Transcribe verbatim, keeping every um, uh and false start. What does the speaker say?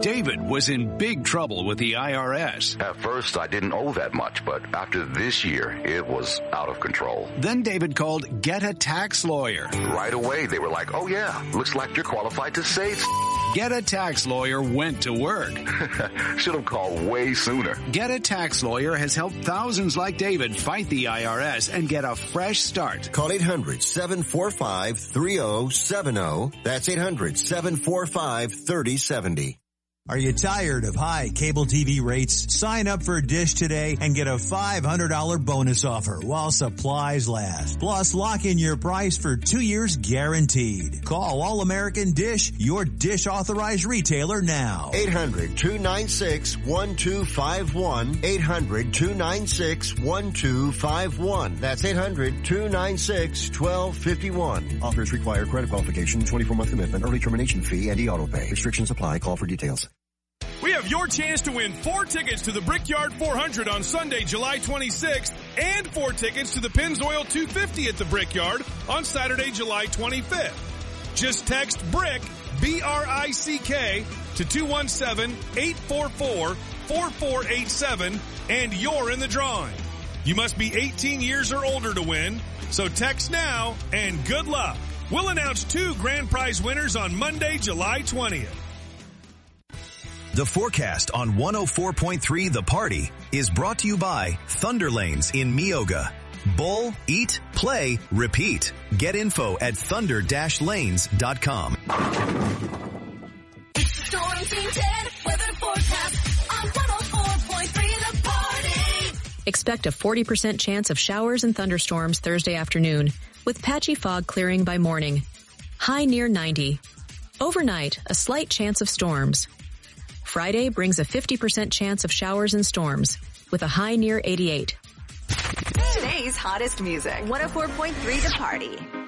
David was in big trouble with the I R S. At first, I didn't owe that much, but after this year, it was out of control. Then David called Get a Tax Lawyer. Right away, they were like, oh yeah, looks like you're qualified to save. Get a Tax Lawyer went to work. Should have called way sooner. Get a Tax Lawyer has helped thousands like David fight the I R S and get a fresh start. Call eight hundred, seven four five, three zero seven zero. That's eight hundred, seven four five, three zero seven zero. Are you tired of high cable T V rates? Sign up for Dish today and get a five hundred dollars bonus offer while supplies last. Plus, lock in your price for two years guaranteed. Call All American Dish, your Dish authorized retailer now. eight hundred, two nine six, one two five one. eight hundred, two nine six, one two five one. That's eight hundred, two nine six, one two five one. Offers require credit qualification, twenty-four month commitment, early termination fee, and e-auto pay. Restrictions apply. Call for details. We have your chance to win four tickets to the Brickyard four hundred on Sunday, July twenty-sixth, and four tickets to the Pennzoil two fifty at the Brickyard on Saturday, July twenty-fifth. Just text BRICK, B R I C K, to two one seven, eight four four, four four eight seven, and you're in the drawing. You must be eighteen years or older to win, so text now and good luck. We'll announce two grand prize winners on Monday, July twentieth. The forecast on one oh four point three The Party is brought to you by Thunder Lanes in Meoga. Bowl, eat, play, repeat. Get info at thunder dash lanes dot com. It's the Storm Team ten weather forecast on one oh four point three The Party. Expect a forty percent chance of showers and thunderstorms Thursday afternoon, with patchy fog clearing by morning. High near ninety. Overnight, a slight chance of storms. Friday brings a fifty percent chance of showers and storms, with a high near eighty-eight. Today's hottest music. one oh four point three The Party.